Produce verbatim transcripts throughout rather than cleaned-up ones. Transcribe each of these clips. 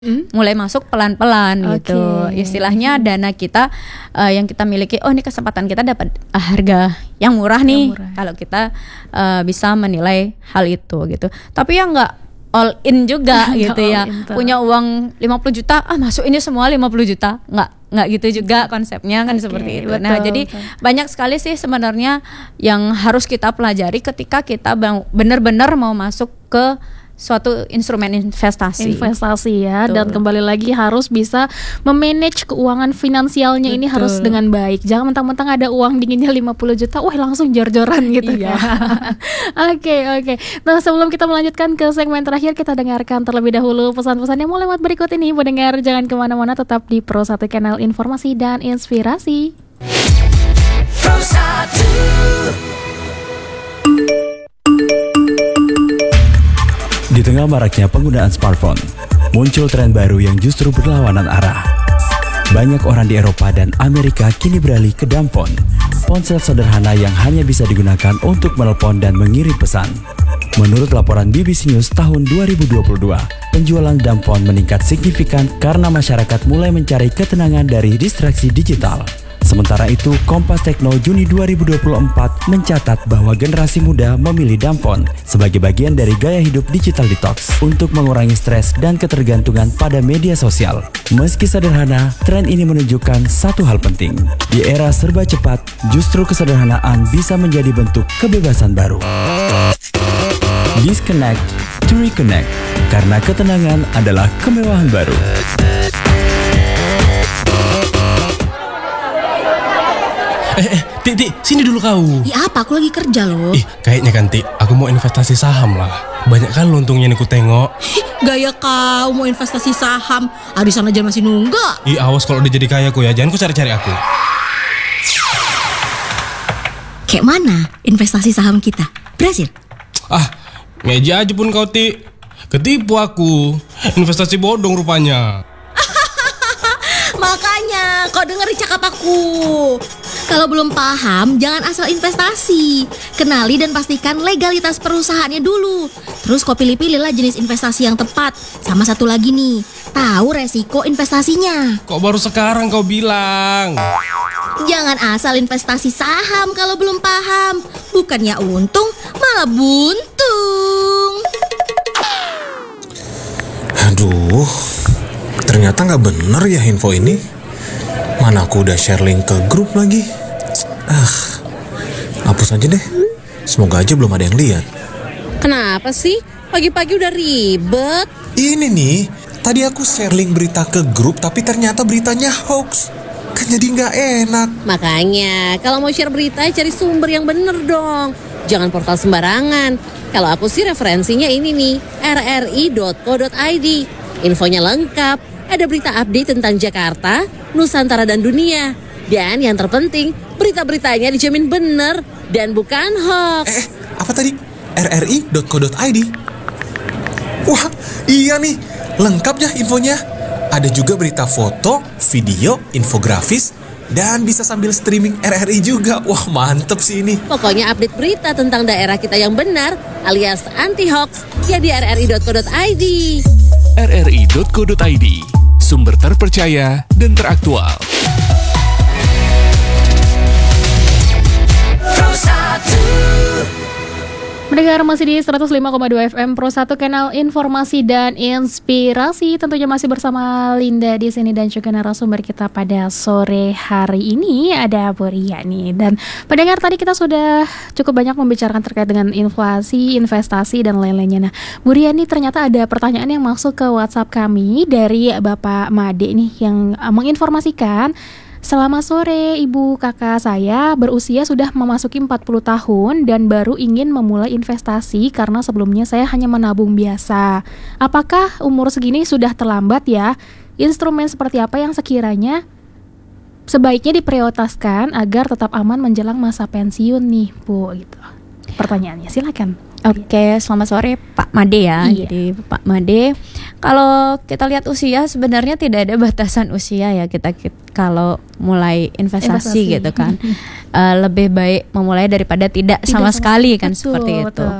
Hmm? Mulai masuk pelan-pelan Okay. gitu. Istilahnya dana kita uh, yang kita miliki, oh ini kesempatan kita dapat uh, harga yang murah nih, Yang murah. kalau kita uh, bisa menilai hal itu gitu. Tapi ya nggak all in juga gitu Nggak ya. all in tuh. Punya uang lima puluh juta, ah masuk ini semua lima puluh juta. Nggak nggak gitu juga konsepnya kan. Okay, seperti itu. betul, Nah, jadi betul. banyak sekali sih sebenarnya yang harus kita pelajari ketika kita bang- benar-benar mau masuk ke suatu instrumen investasi. Investasi ya. Betul. Dan kembali lagi harus bisa memanage keuangan finansialnya. Ini Betul. harus dengan baik. Jangan mentang-mentang ada uang dinginnya lima puluh juta, wah langsung jor-joran gitu Iya. kan. Oke, oke. Nah, sebelum kita melanjutkan ke segmen terakhir, kita dengarkan terlebih dahulu pesan-pesan yang mau lewat berikut ini. Pendengar jangan kemana-mana, tetap di Pro satu Kanal Informasi dan Inspirasi. Pro satu. Di tengah maraknya penggunaan smartphone, muncul tren baru yang justru berlawanan arah. Banyak orang di Eropa dan Amerika kini beralih ke dumbphone, ponsel sederhana yang hanya bisa digunakan untuk menelpon dan mengirim pesan. Menurut laporan B B C News tahun dua ribu dua puluh dua, penjualan dumbphone meningkat signifikan karena masyarakat mulai mencari ketenangan dari distraksi digital. Sementara itu, Kompas Tekno Juni dua ribu dua puluh empat mencatat bahwa generasi muda memilih dumbphone sebagai bagian dari gaya hidup digital detox untuk mengurangi stres dan ketergantungan pada media sosial. Meski sederhana, tren ini menunjukkan satu hal penting. Di era serba cepat, justru kesederhanaan bisa menjadi bentuk kebebasan baru. Disconnect to reconnect, karena ketenangan adalah kemewahan baru. Eh, eh, Ti, Ti, sini dulu kau. Ya apa, aku lagi kerja loh. Ih, kayaknya kan Ti, aku mau investasi saham lah. Banyak kan untungnya yang aku tengok. Gaya kau mau investasi saham, arisan aja masih nunggak. Ih, awas kalau udah jadi kaya aku ya, jangan kau cari-cari aku. Kayak mana investasi saham kita? Berhasil? Ah, ngeja aja pun kau Ti. Ketipu aku. Investasi bodong rupanya. Makanya kau dengerin cakap aku. Kalau belum paham, jangan asal investasi. Kenali dan pastikan legalitas perusahaannya dulu. Terus kau pilih-pilih lah jenis investasi yang tepat. Sama satu lagi nih, tahu resiko investasinya. Kok baru sekarang kau bilang? Jangan asal investasi saham kalau belum paham. Bukannya untung, malah buntung. Aduh, ternyata nggak bener ya info ini. Mana aku udah share link ke grup lagi. Ah, hapus aja deh. Semoga aja belum ada yang lihat. Kenapa sih? Pagi-pagi udah ribet. Ini nih, tadi aku share link berita ke grup tapi ternyata beritanya hoax. Kan jadi nggak enak. Makanya, kalau mau share berita, cari sumber yang bener dong. Jangan portal sembarangan. Kalau aku sih referensinya ini nih, r r i dot co dot i d. Infonya lengkap. Ada berita update tentang Jakarta, Nusantara dan dunia. Dan yang terpenting, berita-beritanya dijamin bener dan bukan hoax. Eh, apa tadi? r r i dot co dot i d. Wah, iya nih, lengkap ya infonya. Ada juga berita foto, video, infografis, dan bisa sambil streaming R R I juga. Wah, mantep sih ini. Pokoknya update berita tentang daerah kita yang benar alias anti-hoax ya di r r i dot co dot i d. r r i dot co dot i d, sumber terpercaya dan teraktual. Pro satu. Mendengar masih di seratus lima koma dua F M Pro satu Kanal Informasi dan Inspirasi. Tentunya masih bersama Linda di sini dan juga narasumber kita pada sore hari ini ada Bu Ria nih. Dan pendengar, tadi kita sudah cukup banyak membicarakan terkait dengan inflasi, investasi dan lain-lainnya. Nah, Bu Ria nih ternyata ada pertanyaan yang masuk ke WhatsApp kami dari Bapak Made nih yang menginformasikan, selamat sore, ibu kakak saya berusia sudah memasuki empat puluh tahun dan baru ingin memulai investasi karena sebelumnya saya hanya menabung biasa. Apakah umur segini sudah terlambat ya? Instrumen seperti apa yang sekiranya sebaiknya diprioritaskan agar tetap aman menjelang masa pensiun nih, Bu? Gitu. Pertanyaannya, silakan. Oke, selamat sore Pak Made ya. Iya. Jadi Pak Made, kalau kita lihat usia sebenarnya tidak ada batasan usia ya kita, kita kalau mulai investasi, Investasi. gitu kan. uh, lebih baik memulai daripada tidak, Tidak sama sama- sekali kan, betul, seperti itu. betul.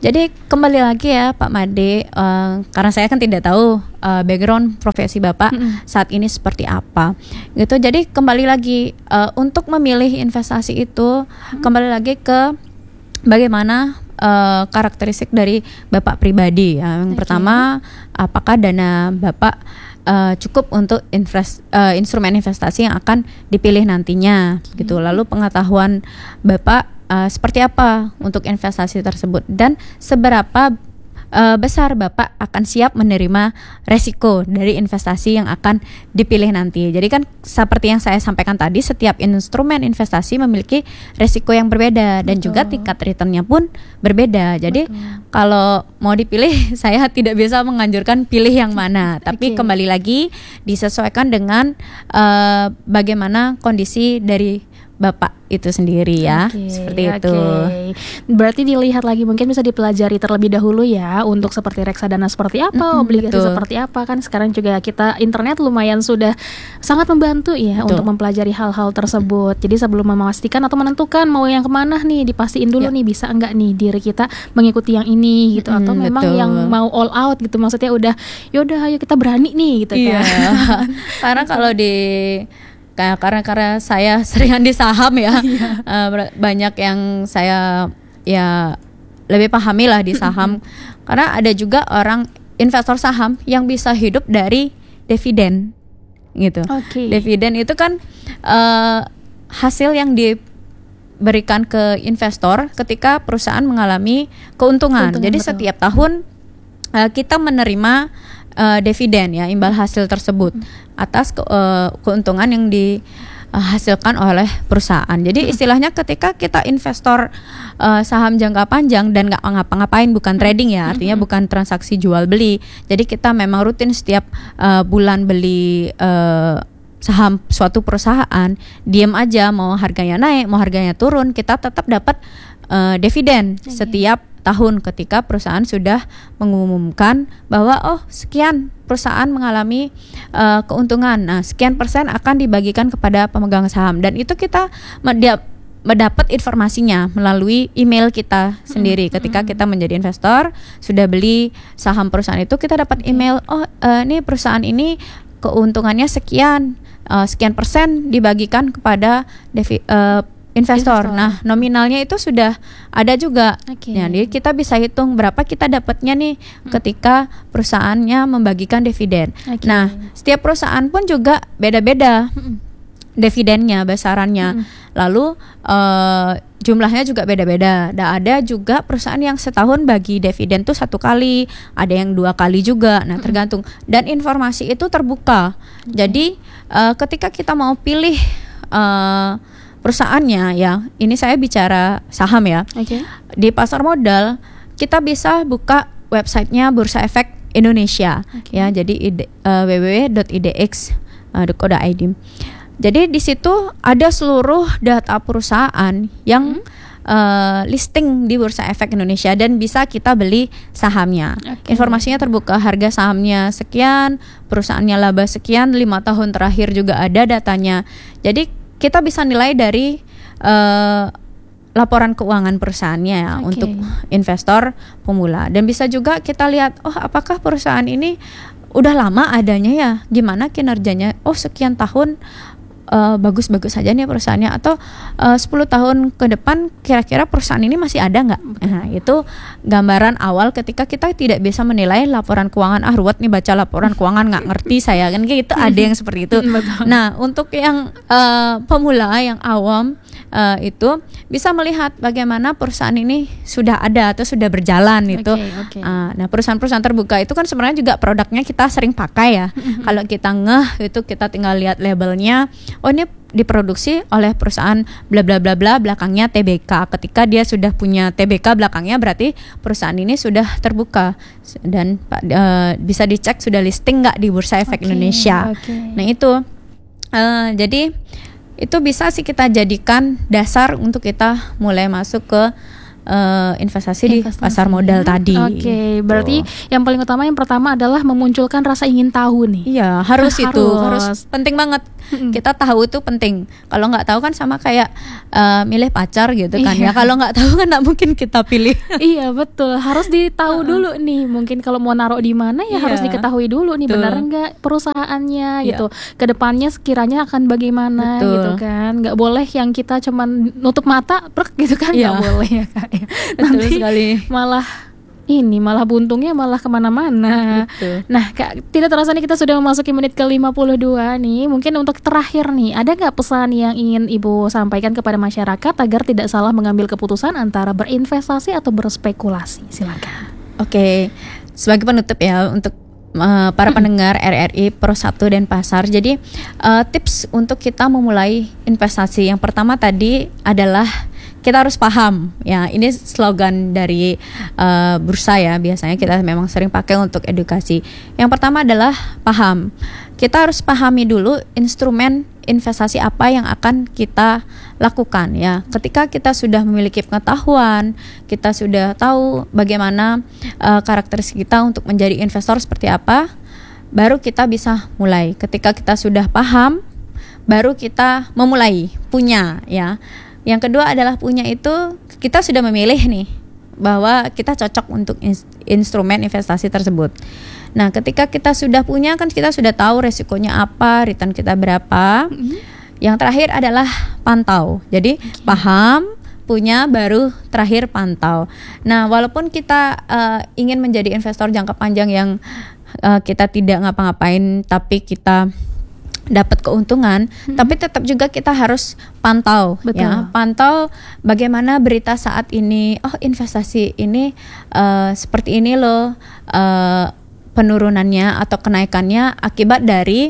Jadi kembali lagi ya Pak Made, uh, karena saya kan tidak tahu uh, background profesi Bapak mm-hmm. saat ini seperti apa, gitu. Jadi kembali lagi uh, untuk memilih investasi itu mm-hmm. kembali lagi ke bagaimana uh, karakteristik dari Bapak pribadi. Ya. Yang okay. pertama, apakah dana Bapak uh, cukup untuk invest, uh, instrumen investasi yang akan dipilih nantinya, okay. gitu. Lalu pengetahuan Bapak uh, seperti apa untuk investasi tersebut dan seberapa uh, besar Bapak akan siap menerima resiko dari investasi yang akan dipilih nanti. Jadi kan seperti yang saya sampaikan tadi, setiap instrumen investasi memiliki resiko yang berbeda dan Betul. juga tingkat returnnya pun berbeda. Jadi Betul. kalau mau dipilih, saya tidak bisa menganjurkan pilih yang mana. Tapi okay. kembali lagi disesuaikan dengan uh, bagaimana kondisi dari Bapak itu sendiri ya, okay, seperti itu. Okay. Berarti dilihat lagi, mungkin bisa dipelajari terlebih dahulu ya untuk seperti reksadana seperti apa, mm-hmm, obligasi betul. seperti apa. Kan sekarang juga kita internet lumayan sudah sangat membantu ya betul. untuk mempelajari hal-hal tersebut. Jadi sebelum memastikan atau menentukan mau yang kemana nih, dipastiin dulu ya. nih bisa enggak nih diri kita mengikuti yang ini gitu, mm-hmm, atau memang betul. yang mau all out gitu, maksudnya udah yaudah ayo kita berani nih gitu iya. kan. Karena kalau di karena karena saya seringan di saham ya, iya. uh, banyak yang saya ya lebih pahami lah di saham. Karena ada juga orang investor saham yang bisa hidup dari dividen, gitu. Okay. Dividen itu kan uh, hasil yang diberikan ke investor ketika perusahaan mengalami keuntungan. Keuntungan Jadi betul. setiap tahun uh, kita menerima uh, dividen ya, imbal hasil tersebut atas ke, uh, keuntungan yang dihasilkan oleh perusahaan. Jadi istilahnya ketika kita investor uh, saham jangka panjang dan nggak ngapa-ngapain, bukan trading ya, artinya bukan transaksi jual beli. Jadi kita memang rutin setiap uh, bulan beli uh, saham suatu perusahaan, diam aja mau harganya naik, mau harganya turun, kita tetap dapat uh, dividen okay. setiap tahun ketika perusahaan sudah mengumumkan bahwa oh sekian perusahaan mengalami uh, keuntungan, nah sekian persen akan dibagikan kepada pemegang saham, dan itu kita mendap- mendapat informasinya melalui email kita sendiri. Hmm. Ketika kita menjadi investor sudah beli saham perusahaan itu, kita dapat email oh uh, ini perusahaan ini keuntungannya sekian, uh, sekian persen dibagikan kepada devi, uh, Investor. Investor. Nah, nominalnya itu sudah ada juga. Okay. Jadi kita bisa hitung berapa kita dapatnya nih hmm. ketika perusahaannya membagikan dividen. Okay. Nah, setiap perusahaan pun juga beda-beda hmm. dividennya, besarannya. Hmm. Lalu uh, jumlahnya juga beda-beda. Dan ada juga perusahaan yang setahun bagi dividen tuh satu kali, ada yang dua kali juga. Nah, hmm. tergantung. Dan informasi itu terbuka. Okay. Jadi uh, ketika kita mau pilih uh, perusahaannya ya, ini saya bicara saham ya. Okay. Di pasar modal kita bisa buka websitenya Bursa Efek Indonesia okay. ya. Jadi uh, w w w dot i d x dot co dot i d. Jadi di situ ada seluruh data perusahaan yang hmm. uh, listing di Bursa Efek Indonesia dan bisa kita beli sahamnya. Okay. Informasinya terbuka, harga sahamnya sekian, perusahaannya laba sekian, lima tahun terakhir juga ada datanya. Jadi kita bisa nilai dari uh, laporan keuangan perusahaannya ya, okay. untuk investor pemula. Dan bisa juga kita lihat, oh apakah perusahaan ini udah lama adanya ya, gimana kinerjanya, oh sekian tahun uh, bagus-bagus saja nih perusahaannya, atau uh, sepuluh tahun ke depan kira-kira perusahaan ini masih ada nggak? Nah, itu gambaran awal ketika kita tidak bisa menilai laporan keuangan, ah ruwet nih baca laporan keuangan nggak ngerti saya, kan kayak gitu, ada yang seperti itu. Nah, untuk yang uh, pemula, yang awam uh, itu bisa melihat bagaimana perusahaan ini sudah ada atau sudah berjalan itu. Okay, okay. Uh, nah, perusahaan-perusahaan terbuka itu kan sebenarnya juga produknya kita sering pakai ya. Kalau kita ngeh itu kita tinggal lihat labelnya. Oh ini diproduksi oleh perusahaan bla bla bla bla, belakangnya T B K. Ketika dia sudah punya T B K belakangnya, berarti perusahaan ini sudah terbuka dan uh, bisa dicek sudah listing nggak di Bursa Efek okay, Indonesia. Okay. Nah itu uh, jadi itu bisa sih kita jadikan dasar untuk kita mulai masuk ke uh, investasi, di Investasi. pasar modal tadi. Oke, berarti yang paling utama yang pertama adalah memunculkan rasa ingin tahu nih. Iya, harus itu, Harus. harus penting banget. Kita tahu itu penting. Kalau nggak tahu kan sama kayak uh, milih pacar gitu kan Iya. ya. Kalau nggak tahu kan nggak mungkin kita pilih. Iya betul, harus ditahu dulu nih. Mungkin kalau mau naruh di mana ya Iya. harus diketahui dulu nih, Betul. benar enggak perusahaannya Iya. gitu. Kedepannya sekiranya akan bagaimana Betul. gitu kan. Nggak boleh yang kita cuman nutup mata, brek gitu kan, nggak Iya. boleh ya Kak. Ya. Betul Nanti sekali. malah ini malah buntungnya malah kemana-mana. Betul. Nah Kak, tidak terasa nih kita sudah memasuki menit ke lima puluh dua nih. Mungkin untuk terakhir nih, ada nggak pesan yang ingin Ibu sampaikan kepada masyarakat agar tidak salah mengambil keputusan antara berinvestasi atau berspekulasi? Silakan. Oke, sebagai penutup ya untuk uh, para pendengar R R I Pro satu dan Pasar. Jadi uh, tips untuk kita memulai investasi yang pertama tadi adalah kita harus paham ya, ini slogan dari uh, bursa ya, biasanya kita memang sering pakai untuk edukasi. Yang pertama adalah paham. Kita harus pahami dulu instrumen investasi apa yang akan kita lakukan ya. Ketika kita sudah memiliki pengetahuan, kita sudah tahu bagaimana uh, karakteristik kita untuk menjadi investor seperti apa, baru kita bisa mulai. Ketika kita sudah paham, baru kita memulai punya ya. Yang kedua adalah punya itu kita sudah memilih nih bahwa kita cocok untuk ins- instrumen investasi tersebut. Nah, ketika kita sudah punya kan kita sudah tahu resikonya apa, return kita berapa. Mm-hmm. Yang terakhir adalah pantau. Jadi okay. paham, punya, baru terakhir pantau. Nah, walaupun kita uh, ingin menjadi investor jangka panjang yang uh, kita tidak ngapa-ngapain tapi kita dapat keuntungan, hmm. tapi tetap juga kita harus pantau. Betul. Ya, pantau bagaimana berita saat ini. Oh, investasi ini uh, seperti ini loh uh, penurunannya atau kenaikannya akibat dari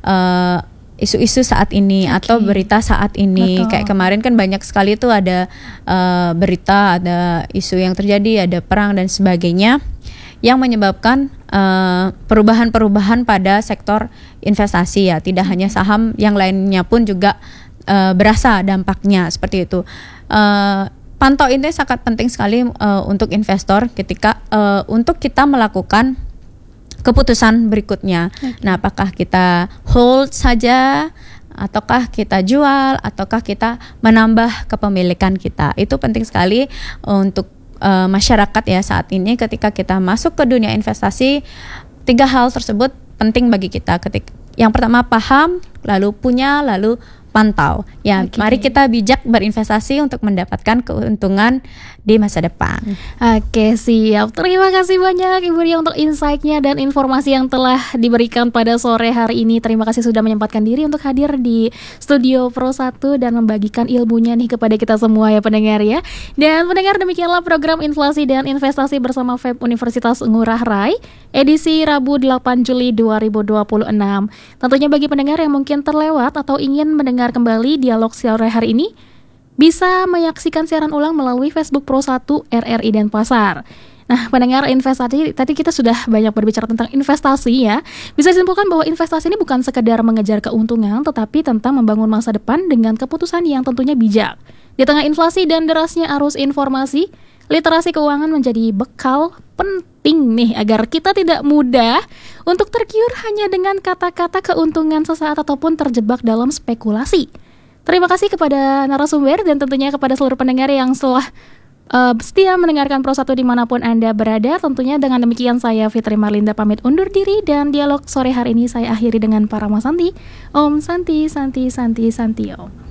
uh, isu-isu saat ini okay. atau berita saat ini. Betul. Kayak kemarin kan banyak sekali tuh ada uh, berita, ada isu yang terjadi, ada perang dan sebagainya yang menyebabkan uh, perubahan-perubahan pada sektor investasi ya, tidak hanya saham, yang lainnya pun juga uh, berasa dampaknya seperti itu. Uh, pantau ini sangat penting sekali uh, untuk investor ketika uh, untuk kita melakukan keputusan berikutnya. Okay. Nah, apakah kita hold saja, ataukah kita jual, ataukah kita menambah kepemilikan kita? Itu penting sekali untuk Uh, masyarakat ya saat ini. Ketika kita masuk ke dunia investasi, tiga hal tersebut penting bagi kita. Ketika yang pertama paham, lalu punya, lalu pantau. Ya, okay. Mari kita bijak berinvestasi untuk mendapatkan keuntungan di masa depan. Oke, siap. Terima kasih banyak Ibu Ria untuk insight-nya dan informasi yang telah diberikan pada sore hari ini. Terima kasih sudah menyempatkan diri untuk hadir di Studio Pro satu dan membagikan ilmunya nih kepada kita semua ya pendengar ya. Dan pendengar, demikianlah program Inflasi dan Investasi bersama F E B Universitas Ngurah Rai edisi Rabu delapan Juli dua ribu dua puluh enam. Tentunya bagi pendengar yang mungkin terlewat atau ingin mendengar kembali dialog sore hari ini, bisa menyaksikan siaran ulang melalui Facebook Pro satu R R I dan Pasar. Nah, pendengar investasi, tadi kita sudah banyak berbicara tentang investasi ya. Bisa disimpulkan bahwa investasi ini bukan sekedar mengejar keuntungan, tetapi tentang membangun masa depan dengan keputusan yang tentunya bijak. Di tengah inflasi dan derasnya arus informasi, literasi keuangan menjadi bekal penting nih agar kita tidak mudah untuk tergiur hanya dengan kata-kata keuntungan sesaat ataupun terjebak dalam spekulasi. Terima kasih kepada narasumber dan tentunya kepada seluruh pendengar yang telah uh, setia mendengarkan Pro satu dimanapun Anda berada. Tentunya dengan demikian saya Fitri Marlinda pamit undur diri dan dialog sore hari ini saya akhiri dengan para Mas Santi. Om Santi, Santi, Santi, Santi Om.